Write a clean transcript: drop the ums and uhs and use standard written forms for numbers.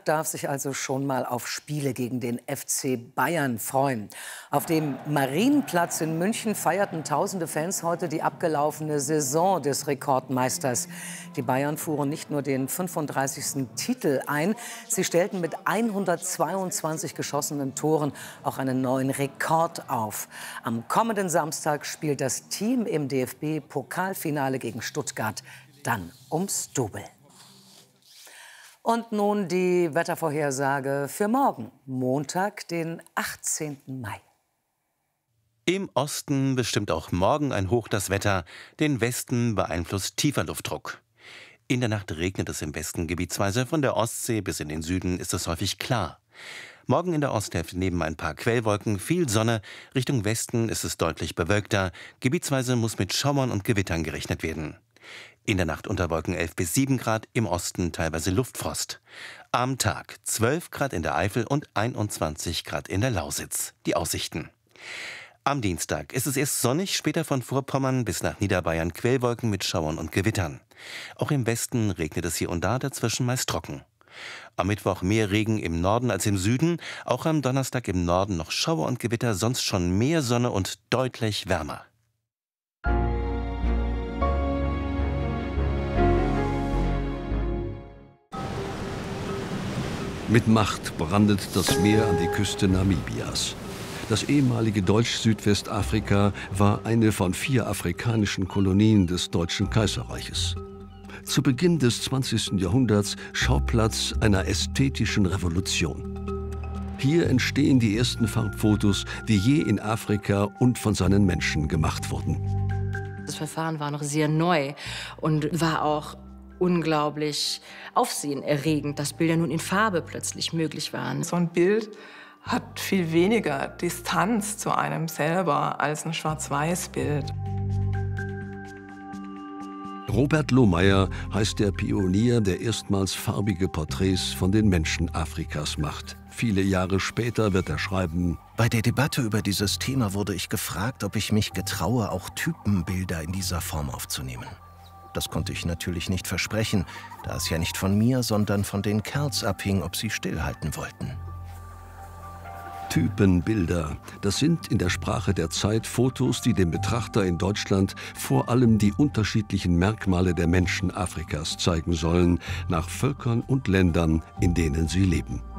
darf sich also schon mal auf Spiele gegen den FC Bayern freuen. Auf dem Marienplatz in München feierten tausende Fans heute die abgelaufene Saison des Rekordmeisters. Die Bayern fuhren nicht nur den 35. Titel ein, sie stellten mit 122 geschossenen Toren auch einen neuen Rekord auf. Am kommenden Samstag spielt das Team im DFB-Pokalfinale gegen Stuttgart dann ums Double. Und nun die Wettervorhersage für morgen, Montag, den 18. Mai. Im Osten bestimmt auch morgen ein Hoch das Wetter, den Westen beeinflusst tiefer Luftdruck. In der Nacht regnet es im Westen gebietsweise, von der Ostsee bis in den Süden ist es häufig klar. Morgen in der Osthälfte neben ein paar Quellwolken viel Sonne, Richtung Westen ist es deutlich bewölkter, gebietsweise muss mit Schauern und Gewittern gerechnet werden. In der Nacht unter Wolken 11 bis 7 Grad, im Osten teilweise Luftfrost. Am Tag 12 Grad in der Eifel und 21 Grad in der Lausitz. Die Aussichten. Am Dienstag ist es erst sonnig, später von Vorpommern bis nach Niederbayern Quellwolken mit Schauern und Gewittern. Auch im Westen regnet es hier und da, dazwischen meist trocken. Am Mittwoch mehr Regen im Norden als im Süden, auch am Donnerstag im Norden noch Schauer und Gewitter, sonst schon mehr Sonne und deutlich wärmer. Mit Macht brandet das Meer an die Küste Namibias. Das ehemalige Deutsch-Südwestafrika war eine von 4 afrikanischen Kolonien des Deutschen Kaiserreiches. Zu Beginn des 20. Jahrhunderts Schauplatz einer ästhetischen Revolution. Hier entstehen die ersten Farbfotos, die je in Afrika und von seinen Menschen gemacht wurden. Das Verfahren war noch sehr neu und war auch unglaublich aufsehenerregend, dass Bilder nun in Farbe plötzlich möglich waren. So ein Bild hat viel weniger Distanz zu einem selber als ein Schwarz-Weiß-Bild. Robert Lohmeyer heißt der Pionier, der erstmals farbige Porträts von den Menschen Afrikas macht. Viele Jahre später wird er schreiben: Bei der Debatte über dieses Thema wurde ich gefragt, ob ich mich getraue, auch Typenbilder in dieser Form aufzunehmen. Das konnte ich natürlich nicht versprechen, da es ja nicht von mir, sondern von den Kerls abhing, ob sie stillhalten wollten. Typenbilder, das sind in der Sprache der Zeit Fotos, die dem Betrachter in Deutschland vor allem die unterschiedlichen Merkmale der Menschen Afrikas zeigen sollen, nach Völkern und Ländern, in denen sie leben.